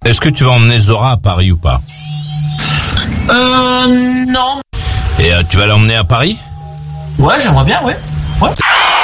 Est-ce que tu vas emmener Zora à Paris ou pas? Non. Et tu vas l'emmener à Paris? Ouais, j'aimerais bien, ouais. Ouais.